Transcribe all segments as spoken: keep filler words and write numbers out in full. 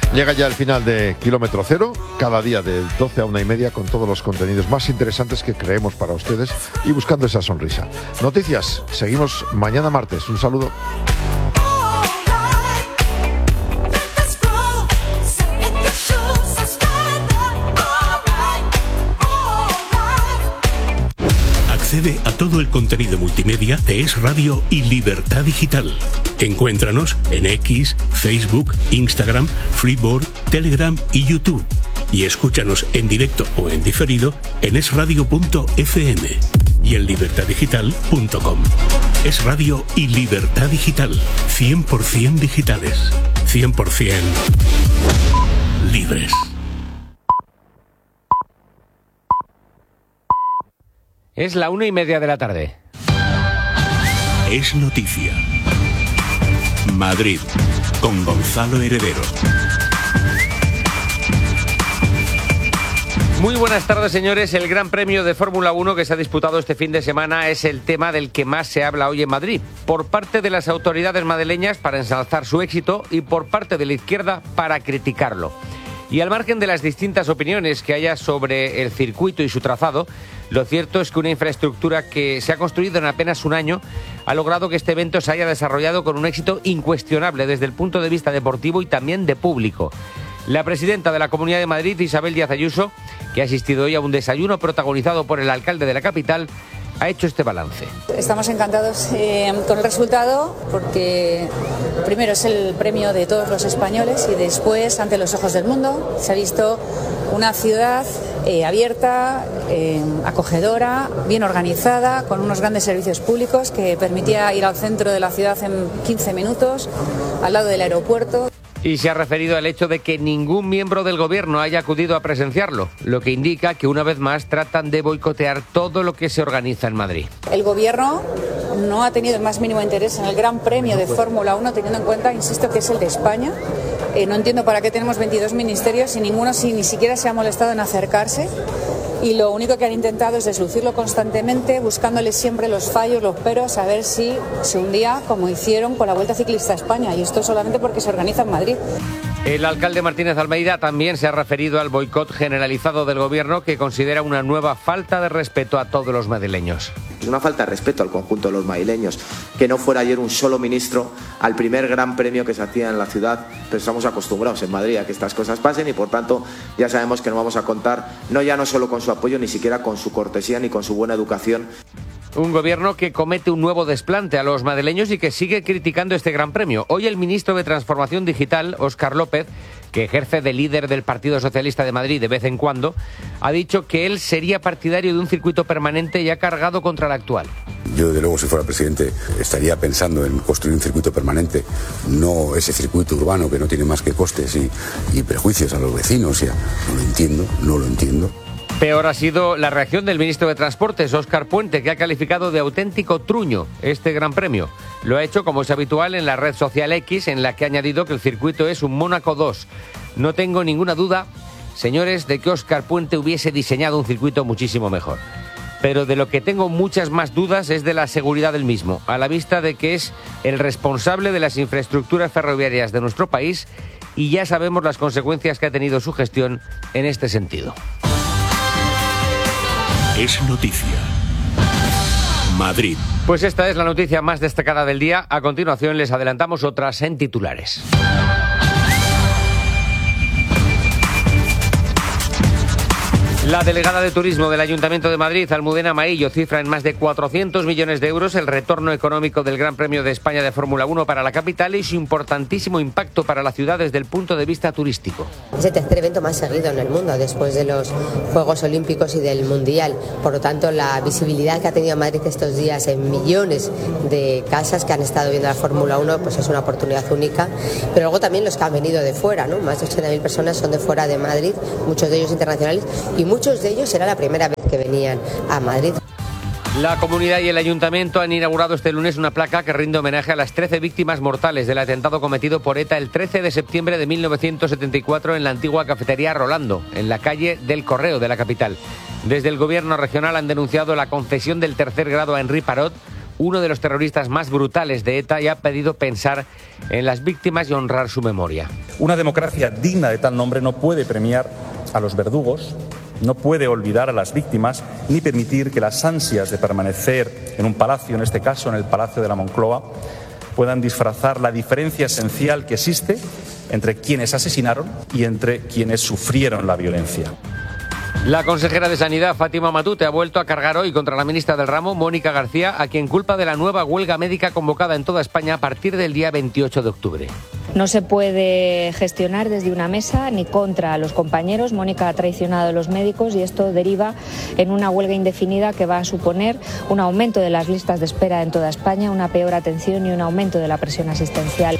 Llega ya el final de Kilómetro Cero, cada día de doce a una y media con todos los contenidos más interesantes que creemos para ustedes y buscando esa sonrisa. Noticias, seguimos mañana martes. Un saludo. Accede a todo el contenido multimedia de Es Radio y Libertad Digital. Encuéntranos en X, Facebook, Instagram, Freeboard, Telegram y YouTube. Y escúchanos en directo o en diferido en es radio punto efe eme y en libertad digital punto com. Es Radio y Libertad Digital. cien por ciento digitales. cien por ciento libres. Es la una y media de la tarde. Es noticia. Madrid, con Gonzalo Heredero. Muy buenas tardes, señores. El Gran Premio de Fórmula uno que se ha disputado este fin de semana es el tema del que más se habla hoy en Madrid. Por parte de las autoridades madrileñas para ensalzar su éxito y por parte de la izquierda para criticarlo. Y al margen de las distintas opiniones que haya sobre el circuito y su trazado, lo cierto es que una infraestructura que se ha construido en apenas un año ha logrado que este evento se haya desarrollado con un éxito incuestionable desde el punto de vista deportivo y también de público. La presidenta de la Comunidad de Madrid, Isabel Díaz Ayuso, que ha asistido hoy a un desayuno protagonizado por el alcalde de la capital, ha hecho este balance. Estamos encantados eh, con el resultado porque primero es el premio de todos los españoles y después ante los ojos del mundo se ha visto una ciudad eh, abierta, eh, acogedora, bien organizada, con unos grandes servicios públicos que permitía ir al centro de la ciudad en quince minutos, al lado del aeropuerto. Y se ha referido al hecho de que ningún miembro del gobierno haya acudido a presenciarlo, lo que indica que una vez más tratan de boicotear todo lo que se organiza en Madrid. El gobierno no ha tenido el más mínimo interés en el Gran Premio de Fórmula uno, teniendo en cuenta, insisto, que es el de España. Eh, no entiendo para qué tenemos veintidós ministerios y ninguno si, ni siquiera se ha molestado en acercarse. Y lo único que han intentado es deslucirlo constantemente, buscándole siempre los fallos, los peros, a ver si se hundía como hicieron con la Vuelta Ciclista a España. Y esto solamente porque se organiza en Madrid. El alcalde Martínez Almeida también se ha referido al boicot generalizado del gobierno, que considera una nueva falta de respeto a todos los madrileños. Es una falta de respeto al conjunto de los madrileños que no fuera ayer un solo ministro al primer gran premio que se hacía en la ciudad, pero estamos acostumbrados en Madrid a que estas cosas pasen y por tanto ya sabemos que no vamos a contar no ya no solo con su apoyo, ni siquiera con su cortesía ni con su buena educación. Un gobierno que comete un nuevo desplante a los madrileños y que sigue criticando este gran premio. Hoy el ministro de Transformación Digital, Óscar López, que ejerce de líder del Partido Socialista de Madrid de vez en cuando, ha dicho que él sería partidario de un circuito permanente y ha cargado contra el actual. Yo, desde luego, si fuera presidente, estaría pensando en construir un circuito permanente, no ese circuito urbano que no tiene más que costes y, y prejuicios a los vecinos. Ya. No lo entiendo, no lo entiendo. Peor ha sido la reacción del ministro de Transportes, Óscar Puente, que ha calificado de auténtico truño este gran premio. Lo ha hecho, como es habitual, en la red social X, en la que ha añadido que el circuito es un Mónaco dos. No tengo ninguna duda, señores, de que Óscar Puente hubiese diseñado un circuito muchísimo mejor. Pero de lo que tengo muchas más dudas es de la seguridad del mismo, a la vista de que es el responsable de las infraestructuras ferroviarias de nuestro país y ya sabemos las consecuencias que ha tenido su gestión en este sentido. Es noticia. Madrid. Pues esta es la noticia más destacada del día. A continuación les adelantamos otras en titulares. La delegada de Turismo del Ayuntamiento de Madrid, Almudena Maillo, cifra en más de cuatrocientos millones de euros el retorno económico del Gran Premio de España de Fórmula uno para la capital y su importantísimo impacto para la ciudad desde el punto de vista turístico. Es el tercer evento más seguido en el mundo después de los Juegos Olímpicos y del Mundial. Por lo tanto, la visibilidad que ha tenido Madrid estos días en millones de casas que han estado viendo la Fórmula uno pues es una oportunidad única. Pero luego también los que han venido de fuera, ¿no? Más de ochenta mil personas son de fuera de Madrid, muchos de ellos internacionales y muchos Muchos de ellos era la primera vez que venían a Madrid. La comunidad y el ayuntamiento han inaugurado este lunes una placa que rinde homenaje a las trece víctimas mortales del atentado cometido por ETA el trece de septiembre de mil novecientos setenta y cuatro en la antigua cafetería Rolando, en la calle del Correo de la capital. Desde el gobierno regional han denunciado la concesión del tercer grado a Henri Parot uno de los terroristas más brutales de ETA, y ha pedido pensar en las víctimas y honrar su memoria. Una democracia digna de tal nombre no puede premiar a los verdugos, no puede olvidar a las víctimas, ni permitir que las ansias de permanecer en un palacio, en este caso en el Palacio de la Moncloa, puedan disfrazar la diferencia esencial que existe entre quienes asesinaron y entre quienes sufrieron la violencia. La consejera de Sanidad, Fátima Matute, ha vuelto a cargar hoy contra la ministra del ramo, Mónica García, a quien culpa de la nueva huelga médica convocada en toda España a partir del día veintiocho de octubre. No se puede gestionar desde una mesa ni contra los compañeros. Mónica ha traicionado a los médicos y esto deriva en una huelga indefinida que va a suponer un aumento de las listas de espera en toda España, una peor atención y un aumento de la presión asistencial.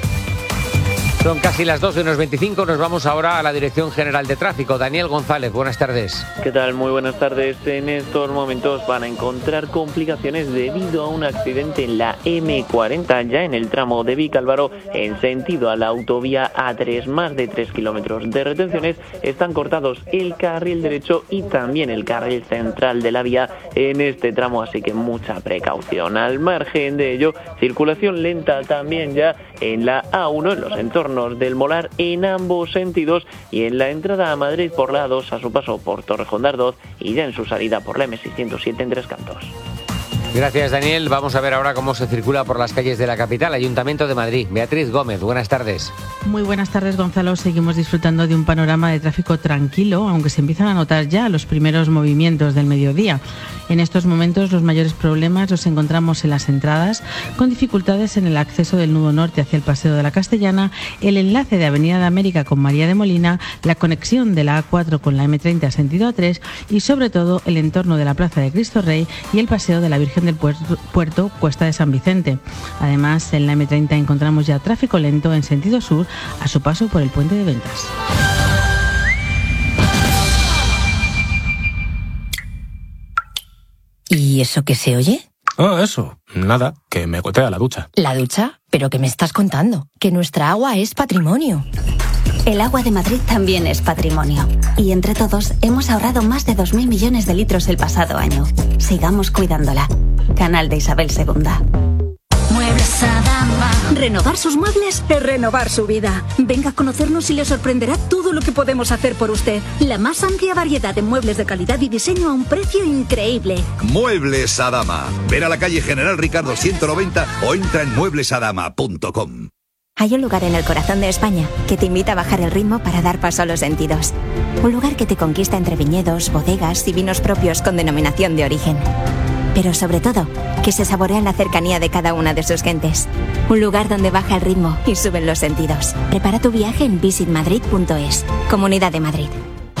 Son casi las doce menos veinticinco, nos vamos ahora a la Dirección General de Tráfico. Daniel González, buenas tardes. ¿Qué tal? Muy buenas tardes. En estos momentos van a encontrar complicaciones debido a un accidente en la eme cuarenta, ya en el tramo de Vicálvaro, en sentido a la autovía A tres, más de tres kilómetros de retenciones. Están cortados el carril derecho y también el carril central de la vía en este tramo, así que mucha precaución. Al margen de ello, circulación lenta también ya en la A uno, en los entornos del Molar, en ambos sentidos, y en la entrada a Madrid por la A dos a su paso por Torrejón de Ardoz, y ya en su salida por la eme seiscientos siete en Tres Cantos. Gracias, Daniel. Vamos a ver ahora cómo se circula por las calles de la capital, Ayuntamiento de Madrid. Beatriz Gómez, buenas tardes. Muy buenas tardes, Gonzalo. Seguimos disfrutando de un panorama de tráfico tranquilo, aunque se empiezan a notar ya los primeros movimientos del mediodía. En estos momentos los mayores problemas los encontramos en las entradas, con dificultades en el acceso del nudo norte hacia el Paseo de la Castellana, el enlace de Avenida de América con María de Molina, la conexión de la A cuatro con la eme treinta sentido A tres y sobre todo el entorno de la Plaza de Cristo Rey y el Paseo de la Virgen del Puerto, Puerto Cuesta de San Vicente. Además, en la eme treinta encontramos ya tráfico lento en sentido sur a su paso por el Puente de Ventas. ¿Y eso qué se oye? Ah, eso. Nada, que me gotea la ducha. ¿La ducha? ¿Pero qué me estás contando? Que nuestra agua es patrimonio. El agua de Madrid también es patrimonio. Y entre todos hemos ahorrado más de dos mil millones de litros el pasado año. Sigamos cuidándola. Canal de Isabel segunda. Muebles Adama. Renovar sus muebles es renovar su vida. Venga a conocernos y le sorprenderá todo lo que podemos hacer por usted. La más amplia variedad de muebles de calidad y diseño a un precio increíble. Muebles Adama. Ven a la calle General Ricardo ciento noventa o entra en muebles adama punto com. Hay un lugar en el corazón de España que te invita a bajar el ritmo para dar paso a los sentidos. Un lugar que te conquista entre viñedos, bodegas y vinos propios con denominación de origen. Pero sobre todo, que se saborea en la cercanía de cada una de sus gentes. Un lugar donde baja el ritmo y suben los sentidos. Prepara tu viaje en visit madrid punto es. Comunidad de Madrid.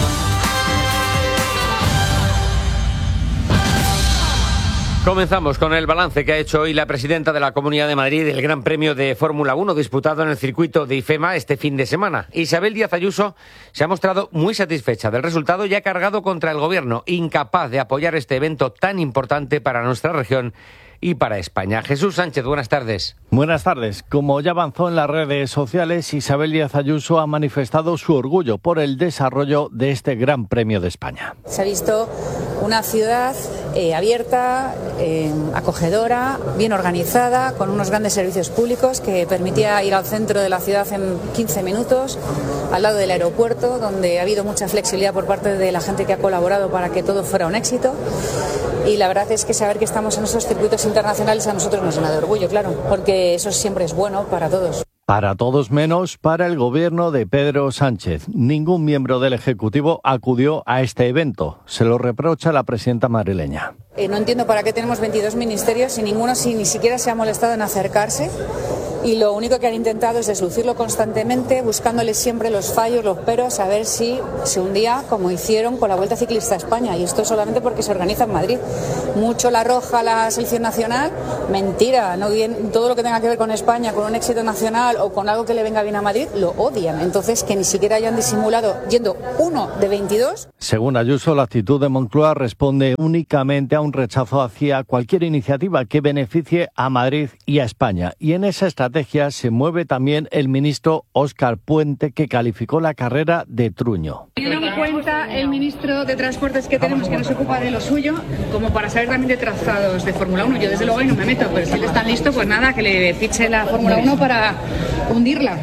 Comenzamos con el balance que ha hecho hoy la presidenta de la Comunidad de Madrid del Gran Premio de Fórmula uno disputado en el circuito de IFEMA este fin de semana. Isabel Díaz Ayuso se ha mostrado muy satisfecha del resultado y ha cargado contra el gobierno, incapaz de apoyar este evento tan importante para nuestra región y para España. Jesús Sánchez, buenas tardes. Buenas tardes. Como ya avanzó en las redes sociales, Isabel Díaz Ayuso ha manifestado su orgullo por el desarrollo de este Gran Premio de España. Se ha visto una ciudad eh, abierta, eh, acogedora, bien organizada, con unos grandes servicios públicos que permitía ir al centro de la ciudad en quince minutos, al lado del aeropuerto, donde ha habido mucha flexibilidad por parte de la gente que ha colaborado para que todo fuera un éxito. Y la verdad es que saber que estamos en esos circuitos internacionales a nosotros nos llena de orgullo, claro, porque eso siempre es bueno para todos. Para todos menos para el gobierno de Pedro Sánchez. Ningún miembro del Ejecutivo acudió a este evento. Se lo reprocha la presidenta madrileña. Eh, no entiendo para qué tenemos veintidós ministerios si ninguno si ni siquiera se ha molestado en acercarse. Y lo único que han intentado es deslucirlo constantemente, buscándoles siempre los fallos, los peros, a ver si se hundía como hicieron con la Vuelta Ciclista a España. Y esto solamente porque se organiza en Madrid. Mucho la roja, la selección nacional, mentira. No, todo lo que tenga que ver con España, con un éxito nacional o con algo que le venga bien a Madrid, lo odian. Entonces, que ni siquiera hayan disimulado yendo uno de veintidós. Según Ayuso, la actitud de Moncloa responde únicamente a ya un rechazo hacia cualquier iniciativa que beneficie a Madrid y a España. Y en esa estrategia se mueve también el ministro Óscar Puente, que calificó la carrera de truño. Teniendo en cuenta el ministro de Transportes que tenemos, que no se ocupa de lo suyo, como para saber también de trazados de Fórmula uno. Yo desde luego ahí no me meto, pero si él está listo, pues nada, que le fiche la Fórmula uno para hundirla.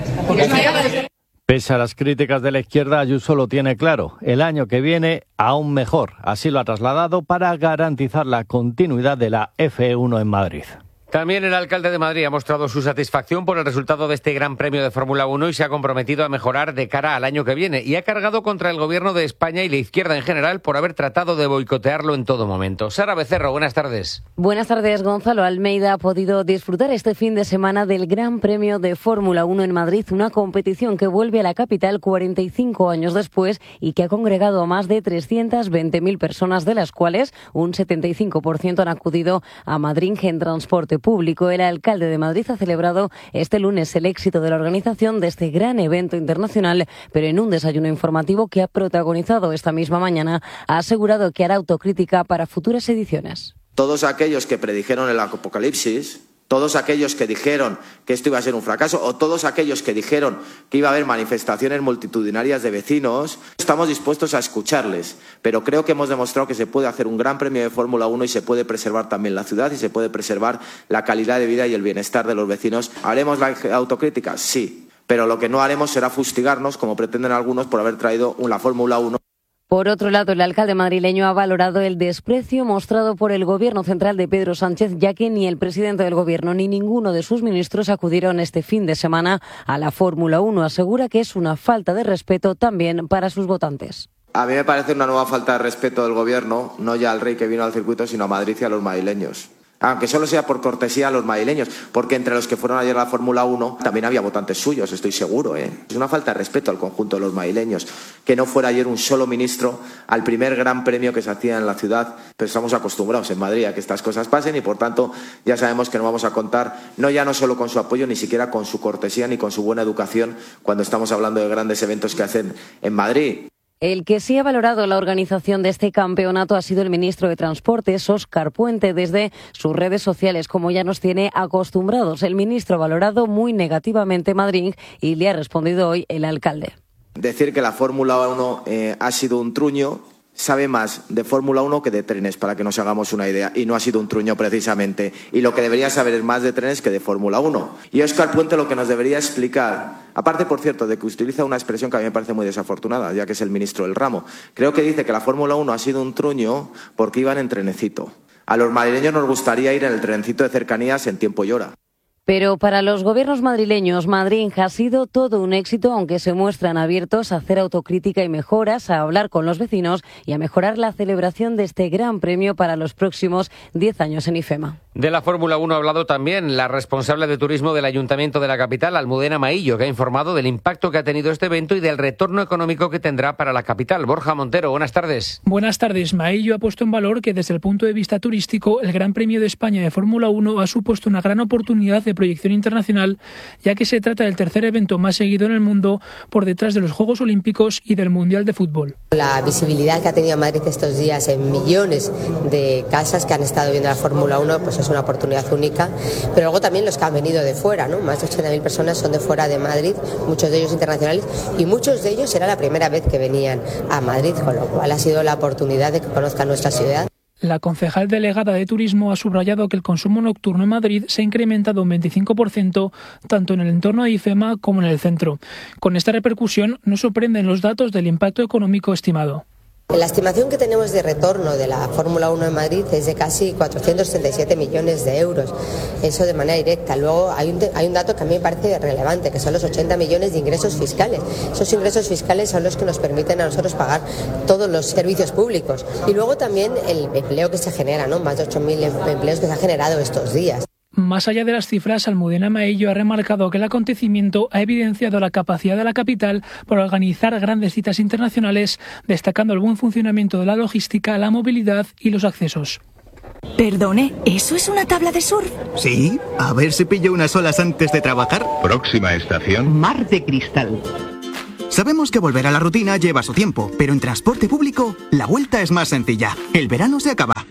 Pese a las críticas de la izquierda, Ayuso lo tiene claro. El año que viene, aún mejor. Así lo ha trasladado para garantizar la continuidad de la F uno en Madrid. También el alcalde de Madrid ha mostrado su satisfacción por el resultado de este Gran Premio de Fórmula uno y se ha comprometido a mejorar de cara al año que viene. Y ha cargado contra el gobierno de España y la izquierda en general por haber tratado de boicotearlo en todo momento. Sara Becerro, buenas tardes. Buenas tardes. Gonzalo Almeida ha podido disfrutar este fin de semana del Gran Premio de Fórmula uno en Madrid, una competición que vuelve a la capital cuarenta y cinco años después y que ha congregado a más de trescientas veinte mil personas, de las cuales un setenta y cinco por ciento han acudido a Madrid en transporte público. El alcalde de Madrid ha celebrado este lunes el éxito de la organización de este gran evento internacional, pero en un desayuno informativo que ha protagonizado esta misma mañana ha asegurado que hará autocrítica para futuras ediciones. Todos aquellos que predijeron el apocalipsis, todos aquellos que dijeron que esto iba a ser un fracaso, o todos aquellos que dijeron que iba a haber manifestaciones multitudinarias de vecinos, estamos dispuestos a escucharles, pero creo que hemos demostrado que se puede hacer un gran premio de Fórmula uno y se puede preservar también la ciudad y se puede preservar la calidad de vida y el bienestar de los vecinos. ¿Haremos la autocrítica? Sí, pero lo que no haremos será fustigarnos, como pretenden algunos, por haber traído la Fórmula uno. Por otro lado, el alcalde madrileño ha valorado el desprecio mostrado por el gobierno central de Pedro Sánchez, ya que ni el presidente del gobierno ni ninguno de sus ministros acudieron este fin de semana a la Fórmula uno. Asegura que es una falta de respeto también para sus votantes. A mí me parece una nueva falta de respeto del gobierno, no ya al rey que vino al circuito, sino a Madrid y a los madrileños. Aunque solo sea por cortesía a los madrileños, porque entre los que fueron ayer a la Fórmula uno también había votantes suyos, estoy seguro, ¿eh? Es una falta de respeto al conjunto de los madrileños que no fuera ayer un solo ministro al primer gran premio que se hacía en la ciudad, pero estamos acostumbrados en Madrid a que estas cosas pasen y por tanto ya sabemos que no vamos a contar, no ya no solo con su apoyo, ni siquiera con su cortesía ni con su buena educación cuando estamos hablando de grandes eventos que hacen en Madrid. El que sí ha valorado la organización de este campeonato ha sido el ministro de Transportes, Óscar Puente, desde sus redes sociales, como ya nos tiene acostumbrados. El ministro ha valorado muy negativamente Madrid y le ha respondido hoy el alcalde. Decir que la Fórmula uno eh, ha sido un truño, sabe más de Fórmula uno que de trenes, para que nos hagamos una idea, y no ha sido un truño precisamente. Y lo que debería saber es más de trenes que de Fórmula uno. Y Óscar Puente lo que nos debería explicar, aparte, por cierto, de que utiliza una expresión que a mí me parece muy desafortunada, ya que es el ministro del ramo, creo que dice que la Fórmula uno ha sido un truño porque iban en trenecito. A los madrileños nos gustaría ir en el trenecito de cercanías en tiempo y hora. Pero para los gobiernos madrileños, Madrid ha sido todo un éxito, aunque se muestran abiertos a hacer autocrítica y mejoras, a hablar con los vecinos y a mejorar la celebración de este gran premio para los próximos diez años en IFEMA. De la Fórmula uno ha hablado también la responsable de turismo del Ayuntamiento de la capital, Almudena Maillo, que ha informado del impacto que ha tenido este evento y del retorno económico que tendrá para la capital. Borja Montero, buenas tardes. Buenas tardes. Maillo ha puesto en valor que desde el punto de vista turístico, el Gran Premio de España de Fórmula uno ha supuesto una gran oportunidad de proyección internacional, ya que se trata del tercer evento más seguido en el mundo, por detrás de los Juegos Olímpicos y del Mundial de Fútbol. La visibilidad que ha tenido Madrid estos días en millones de casas que han estado viendo la Fórmula uno, pues es una oportunidad única, pero luego también los que han venido de fuera, ¿no? Más de ochenta mil personas son de fuera de Madrid, muchos de ellos internacionales, y muchos de ellos era la primera vez que venían a Madrid, con lo cual ha sido la oportunidad de que conozcan nuestra ciudad. La concejal delegada de Turismo ha subrayado que el consumo nocturno en Madrid se ha incrementado un veinticinco por ciento, tanto en el entorno de IFEMA como en el centro. Con esta repercusión, no sorprenden los datos del impacto económico estimado. La estimación que tenemos de retorno de la Fórmula uno en Madrid es de casi cuatrocientos treinta y siete millones de euros, eso de manera directa. Luego hay un, hay un dato que a mí me parece relevante, que son los ochenta millones de ingresos fiscales. Esos ingresos fiscales son los que nos permiten a nosotros pagar todos los servicios públicos. Y luego también el empleo que se genera, ¿no? Más de ocho mil empleos que se han generado estos días. Más allá de las cifras, Almudena Maillo ha remarcado que el acontecimiento ha evidenciado la capacidad de la capital para organizar grandes citas internacionales, destacando el buen funcionamiento de la logística, la movilidad y los accesos. Perdone, ¿eso es una tabla de surf? Sí, a ver si pillo unas olas antes de trabajar. Próxima estación: Mar de Cristal. Sabemos que volver a la rutina lleva su tiempo, pero en transporte público la vuelta es más sencilla. El verano se acaba.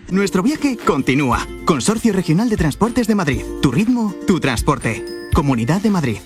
Nuestro viaje continúa. Consorcio Regional de Transportes de Madrid. Tu ritmo, tu transporte. Comunidad de Madrid.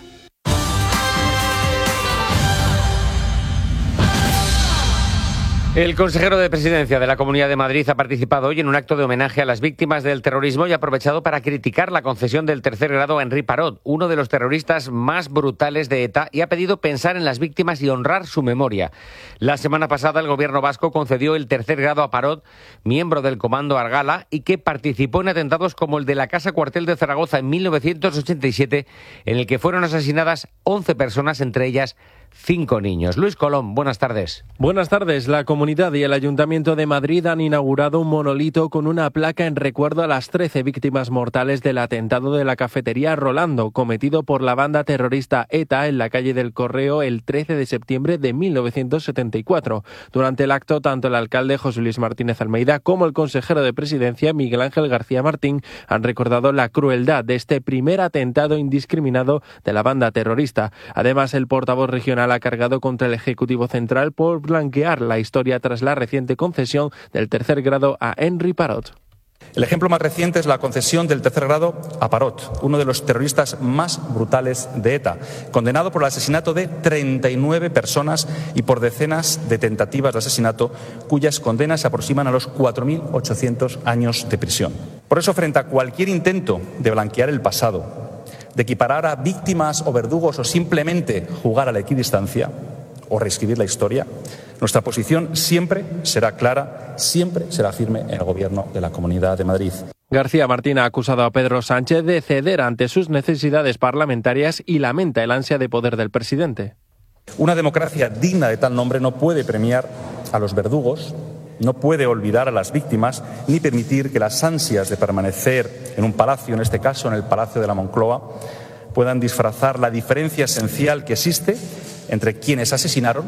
El consejero de Presidencia de la Comunidad de Madrid ha participado hoy en un acto de homenaje a las víctimas del terrorismo y ha aprovechado para criticar la concesión del tercer grado a Henri Parot, uno de los terroristas más brutales de ETA, y ha pedido pensar en las víctimas y honrar su memoria. La semana pasada el gobierno vasco concedió el tercer grado a Parot, miembro del Comando Argala, y que participó en atentados como el de la Casa Cuartel de Zaragoza en mil novecientos ochenta y siete, en el que fueron asesinadas once personas, entre ellas cinco niños. Luis Colón, buenas tardes. Buenas tardes. La Comunidad y el Ayuntamiento de Madrid han inaugurado un monolito con una placa en recuerdo a las trece víctimas mortales del atentado de la cafetería Rolando, cometido por la banda terrorista ETA en la calle del Correo el trece de septiembre de mil novecientos setenta y cuatro. Durante el acto, tanto el alcalde José Luis Martínez Almeida como el consejero de Presidencia, Miguel Ángel García Martín, han recordado la crueldad de este primer atentado indiscriminado de la banda terrorista. Además, el portavoz regional ha cargado contra el Ejecutivo Central por blanquear la historia tras la reciente concesión del tercer grado a Henri Parot. El ejemplo más reciente es la concesión del tercer grado a Parot, uno de los terroristas más brutales de ETA, condenado por el asesinato de treinta y nueve personas y por decenas de tentativas de asesinato, cuyas condenas se aproximan a los cuatro mil ochocientos años de prisión. Por eso, frente a cualquier intento de blanquear el pasado, de equiparar a víctimas o verdugos o simplemente jugar a la equidistancia o reescribir la historia, nuestra posición siempre será clara, siempre será firme en el Gobierno de la Comunidad de Madrid. García Martín ha acusado a Pedro Sánchez de ceder ante sus necesidades parlamentarias y lamenta el ansia de poder del presidente. Una democracia digna de tal nombre no puede premiar a los verdugos, no puede olvidar a las víctimas ni permitir que las ansias de permanecer en un palacio, en este caso en el Palacio de la Moncloa, puedan disfrazar la diferencia esencial que existe entre quienes asesinaron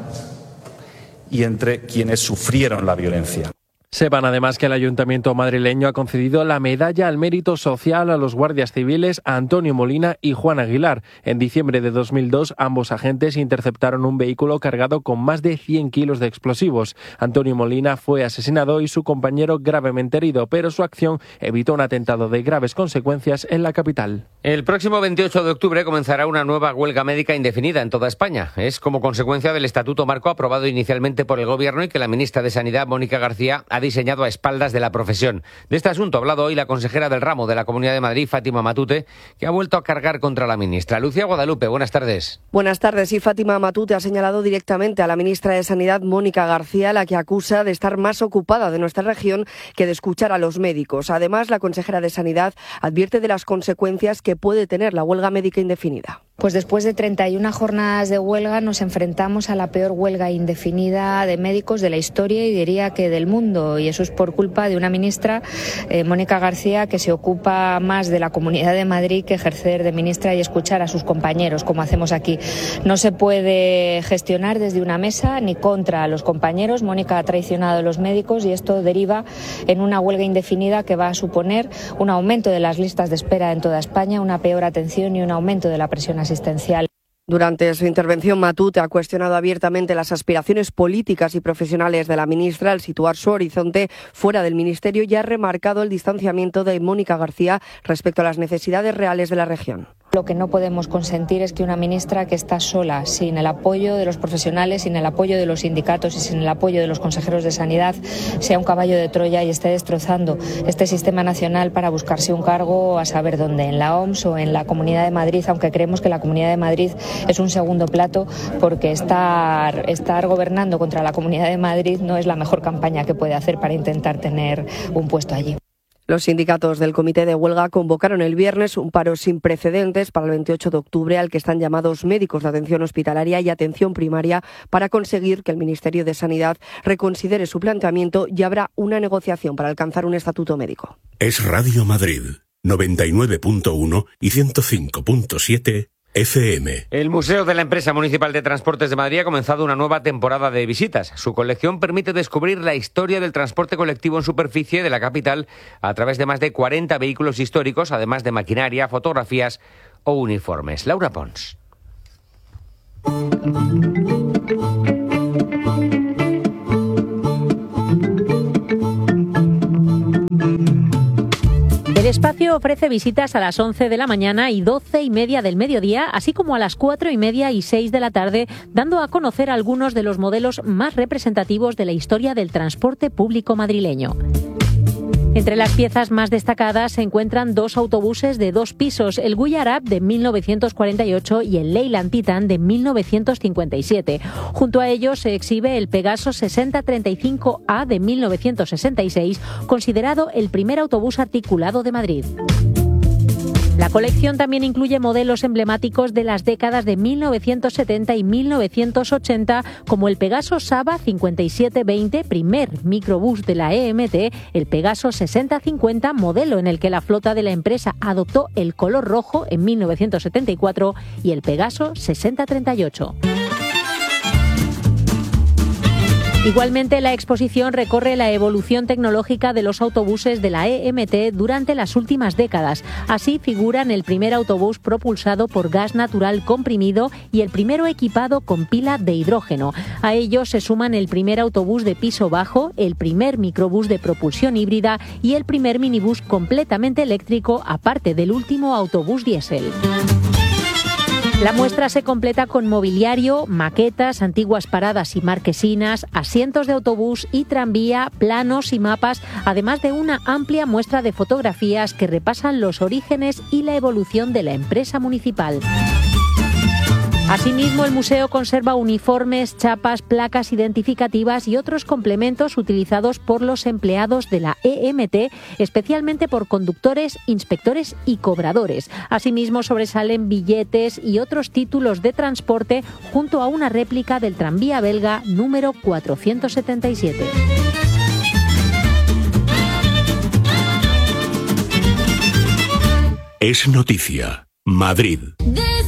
y entre quienes sufrieron la violencia. Sepan además que el Ayuntamiento madrileño ha concedido la Medalla al Mérito Social a los guardias civiles Antonio Molina y Juan Aguilar. En diciembre de dos mil dos, ambos agentes interceptaron un vehículo cargado con más de cien kilos de explosivos. Antonio Molina fue asesinado y su compañero gravemente herido, pero su acción evitó un atentado de graves consecuencias en la capital. El próximo veintiocho de octubre comenzará una nueva huelga médica indefinida en toda España. Es como consecuencia del Estatuto Marco aprobado inicialmente por el Gobierno y que la ministra de Sanidad, Mónica García, ha diseñado a espaldas de la profesión. De este asunto ha hablado hoy la consejera del ramo de la Comunidad de Madrid, Fátima Matute, que ha vuelto a cargar contra la ministra. Lucía Guadalupe, buenas tardes. Buenas tardes. Y Fátima Matute ha señalado directamente a la ministra de Sanidad, Mónica García, la que acusa de estar más ocupada de nuestra región que de escuchar a los médicos. Además, la consejera de Sanidad advierte de las consecuencias que puede tener la huelga médica indefinida. Pues después de treinta y una jornadas de huelga nos enfrentamos a la peor huelga indefinida de médicos de la historia y diría que del mundo. Y eso es por culpa de una ministra, eh, Mónica García, que se ocupa más de la Comunidad de Madrid que ejercer de ministra y escuchar a sus compañeros, como hacemos aquí. No se puede gestionar desde una mesa ni contra los compañeros. Mónica ha traicionado a los médicos y esto deriva en una huelga indefinida que va a suponer un aumento de las listas de espera en toda España, una peor atención y un aumento de la presión asistencial. Durante su intervención, Matute ha cuestionado abiertamente las aspiraciones políticas y profesionales de la ministra al situar su horizonte fuera del ministerio y ha remarcado el distanciamiento de Mónica García respecto a las necesidades reales de la región. Lo que no podemos consentir es que una ministra que está sola, sin el apoyo de los profesionales, sin el apoyo de los sindicatos y sin el apoyo de los consejeros de sanidad, sea un caballo de Troya y esté destrozando este sistema nacional para buscarse un cargo a saber dónde, en la O M S o en la Comunidad de Madrid, aunque creemos que la Comunidad de Madrid es un segundo plato porque estar, estar gobernando contra la Comunidad de Madrid no es la mejor campaña que puede hacer para intentar tener un puesto allí. Los sindicatos del Comité de Huelga convocaron el viernes un paro sin precedentes para el veintiocho de octubre al que están llamados médicos de atención hospitalaria y atención primaria para conseguir que el Ministerio de Sanidad reconsidere su planteamiento y abra una negociación para alcanzar un estatuto médico. Es Radio Madrid, noventa y nueve punto uno y ciento cinco punto siete F M. El Museo de la Empresa Municipal de Transportes de Madrid ha comenzado una nueva temporada de visitas. Su colección permite descubrir la historia del transporte colectivo en superficie de la capital a través de más de cuarenta vehículos históricos, además de maquinaria, fotografías o uniformes. Laura Pons. Metro ofrece visitas a las once de la mañana y doce y media del mediodía, así como a las cuatro y media y seis de la tarde, dando a conocer algunos de los modelos más representativos de la historia del transporte público madrileño. Entre las piezas más destacadas se encuentran dos autobuses de dos pisos, el Guyarab de mil novecientos cuarenta y ocho y el Leyland Titan de mil novecientos cincuenta y siete. Junto a ellos se exhibe el Pegaso sesenta treinta y cinco A de mil novecientos sesenta y seis, considerado el primer autobús articulado de Madrid. La colección también incluye modelos emblemáticos de las décadas de mil novecientos setenta y mil novecientos ochenta, como el Pegaso Saba cincuenta y siete veinte, primer microbús de la E M T, el Pegaso sesenta cincuenta, modelo en el que la flota de la empresa adoptó el color rojo en mil novecientos setenta y cuatro, y el Pegaso sesenta treinta y ocho. Igualmente, la exposición recorre la evolución tecnológica de los autobuses de la E M T durante las últimas décadas. Así figuran el primer autobús propulsado por gas natural comprimido y el primero equipado con pila de hidrógeno. A ellos se suman el primer autobús de piso bajo, el primer microbús de propulsión híbrida y el primer minibús completamente eléctrico, aparte del último autobús diésel. La muestra se completa con mobiliario, maquetas, antiguas paradas y marquesinas, asientos de autobús y tranvía, planos y mapas, además de una amplia muestra de fotografías que repasan los orígenes y la evolución de la empresa municipal. Asimismo, el museo conserva uniformes, chapas, placas identificativas y otros complementos utilizados por los empleados de la E M T, especialmente por conductores, inspectores y cobradores. Asimismo, sobresalen billetes y otros títulos de transporte junto a una réplica del tranvía belga número cuatrocientos setenta y siete. Es noticia. Madrid.